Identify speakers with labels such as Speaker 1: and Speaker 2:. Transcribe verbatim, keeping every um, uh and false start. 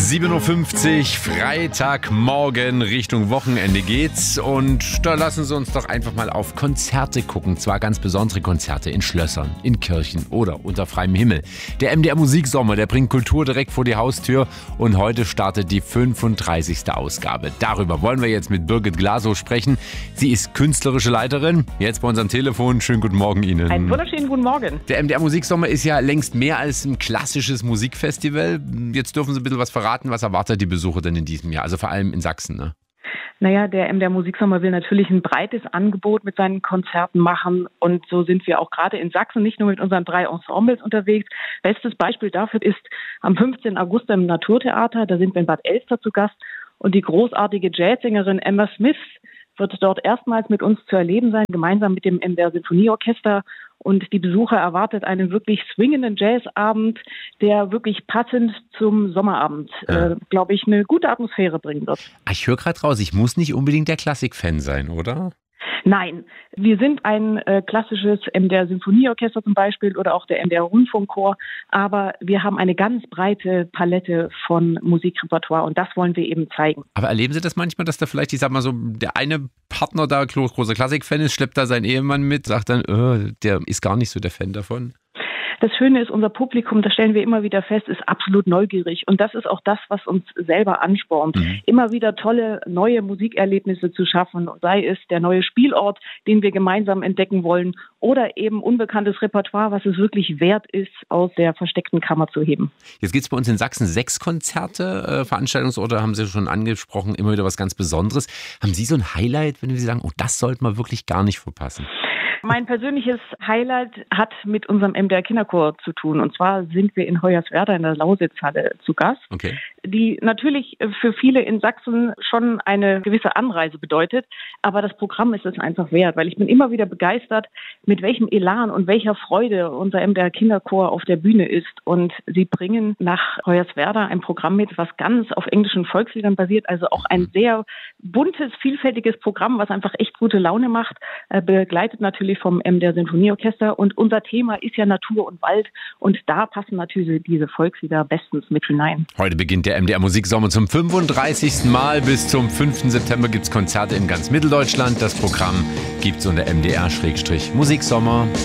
Speaker 1: sieben Uhr fünfzig, Freitagmorgen, Richtung Wochenende geht's. Und da lassen Sie uns doch einfach mal auf Konzerte gucken. Zwar ganz besondere Konzerte in Schlössern, in Kirchen oder unter freiem Himmel. Der M D R Musiksommer, der bringt Kultur direkt vor die Haustür. Und heute startet die fünfunddreißigste Ausgabe. Darüber wollen wir jetzt mit Birgit Glasow sprechen. Sie ist künstlerische Leiterin. Jetzt bei uns am Telefon. Schönen guten Morgen Ihnen.
Speaker 2: Einen wunderschönen guten Morgen.
Speaker 1: Der M D R Musiksommer ist ja längst mehr als ein klassisches Musikfestival. Jetzt dürfen Sie ein bisschen was verraten. Was erwartet die Besucher denn in diesem Jahr? Also vor allem in Sachsen, ne?
Speaker 2: Naja, der M D R Musiksommer will natürlich ein breites Angebot mit seinen Konzerten machen. Und so sind wir auch gerade in Sachsen nicht nur mit unseren drei Ensembles unterwegs. Bestes Beispiel dafür ist am fünfzehnten August im Naturtheater. Da sind wir in Bad Elster zu Gast. Und die großartige Jazzsängerin Emma Smith wird dort erstmals mit uns zu erleben sein, gemeinsam mit dem M D R Sinfonieorchester. Und die Besucher erwartet einen wirklich swingenden Jazzabend, der wirklich passend zum Sommerabend, ja. äh, glaube ich, eine gute Atmosphäre bringen wird.
Speaker 1: Ich höre gerade raus, ich muss nicht unbedingt der Klassik-Fan sein, oder?
Speaker 2: Nein, wir sind ein äh, klassisches M D R Sinfonieorchester zum Beispiel oder auch der M D R Rundfunkchor, aber wir haben eine ganz breite Palette von Musikrepertoire und das wollen wir eben zeigen.
Speaker 1: Aber erleben Sie das manchmal, dass da vielleicht, ich sag mal so, der eine Partner da großer Klassik-Fan ist, schleppt da seinen Ehemann mit, sagt dann, oh, der ist gar nicht so der Fan davon?
Speaker 2: Das Schöne ist, unser Publikum, das stellen wir immer wieder fest, ist absolut neugierig. Und das ist auch das, was uns selber anspornt. Mhm. Immer wieder tolle, neue Musikerlebnisse zu schaffen. Sei es der neue Spielort, den wir gemeinsam entdecken wollen, oder eben unbekanntes Repertoire, was es wirklich wert ist, aus der versteckten Kammer zu heben.
Speaker 1: Jetzt gibt es bei uns in Sachsen sechs Konzerte, äh, Veranstaltungsorte, haben Sie schon angesprochen, immer wieder was ganz Besonderes. Haben Sie so ein Highlight, wenn Sie sagen, oh, das sollte man wirklich gar nicht verpassen?
Speaker 2: Mein persönliches Highlight hat mit unserem M D R Kinderchor zu tun. Und zwar sind wir in Hoyerswerda in der Lausitzhalle zu Gast,
Speaker 1: okay.
Speaker 2: die natürlich für viele in Sachsen schon eine gewisse Anreise bedeutet. Aber das Programm ist es einfach wert, weil ich bin immer wieder begeistert, mit welchem Elan und welcher Freude unser M D R Kinderchor auf der Bühne ist. Und sie bringen nach Hoyerswerda ein Programm mit, was ganz auf englischen Volksliedern basiert. Also auch ein sehr buntes, vielfältiges Programm, was einfach echt gute Laune macht, begleitet natürlich vom M D R Sinfonieorchester. Und unser Thema ist ja Natur und Wald. Und da passen natürlich diese Volkslieder bestens mit hinein.
Speaker 1: Heute beginnt der M D R Musiksommer zum fünfunddreißigsten Mal. Bis zum fünften September gibt es Konzerte in ganz Mitteldeutschland. Das Programm gibt es unter M D R Musiksommer.